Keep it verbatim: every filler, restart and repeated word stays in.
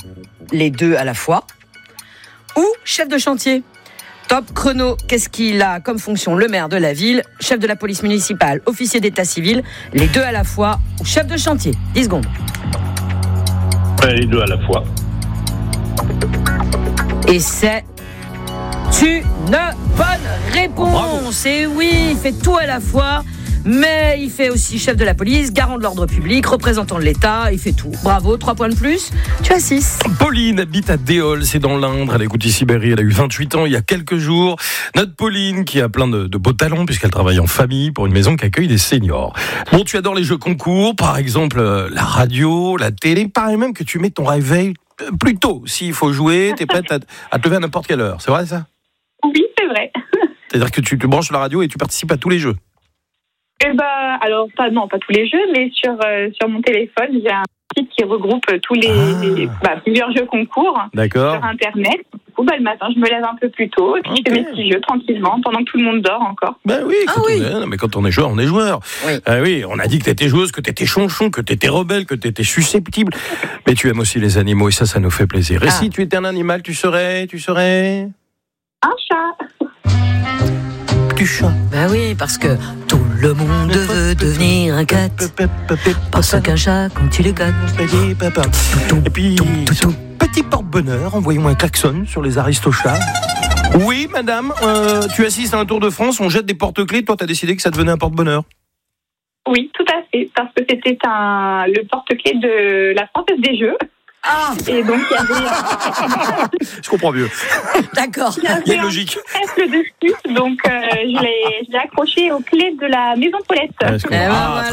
les deux à la fois. Ou chef de chantier. Top chrono, qu'est-ce qu'il a comme fonction? Le maire de la ville, chef de la police municipale, officier d'état civil, les deux à la fois, ou chef de chantier. dix secondes. Les deux à la fois. Et c'est une bonne réponse. Et oui, il fait tout à la fois, mais il fait aussi chef de la police, garant de l'ordre public, représentant de l'État, il fait tout. Bravo, trois points de plus, tu as six. Pauline habite à Déol, c'est dans l'Indre, elle écoute ici Berry, elle a eu vingt-huit ans il y a quelques jours. Notre Pauline qui a plein de, de beaux talents puisqu'elle travaille en famille pour une maison qui accueille des seniors. Bon, tu adores les jeux concours, par exemple euh, la radio, la télé, il paraît même que tu mets ton réveil plus tôt. S'il faut jouer, t'es prête à, à te lever à n'importe quelle heure, c'est vrai ça? Oui, c'est vrai. C'est-à-dire que tu te branches sur la radio et tu participes à tous les jeux? Eh ben, alors, pas, non, pas tous les jeux, mais sur, euh, sur mon téléphone, j'ai un site qui regroupe tous les, Ah. les bah, plusieurs jeux concours D'accord. sur Internet. Du coup, bah, le matin, je me lève un peu plus tôt et puis Ok. je fais mes petits jeux tranquillement pendant que tout le monde dort encore. Ben oui, quand Ah on oui. est, non, mais quand on est joueur, on est joueur. Oui. Ah oui, on a dit que t'étais joueuse, que t'étais chonchon, que t'étais rebelle, que t'étais susceptible. Mais tu aimes aussi les animaux et ça, ça nous fait plaisir. Et Ah. si tu étais un animal, tu serais, tu serais Un chat. du chat. Ben oui, parce que tout le monde veut devenir un cat. Parce qu'un chat, quand il est cat. Et puis, ce petit porte-bonheur, envoyez-moi un klaxon sur les aristochats. Oui, madame, euh, tu assistes à un Tour de France, on jette des porte-clés, toi t'as décidé que ça devenait un porte-bonheur. Oui, tout à fait, parce que c'était un, le porte-clés de la Française des Jeux. Ah, Et donc, il y avait Je comprends mieux. d'accord. Il y a une logique. un cercle dessus, donc euh, je l'ai je l'ai accroché aux clés de la maison Paulette. Ouais, je comprends. Eh ben, Ah, voilà.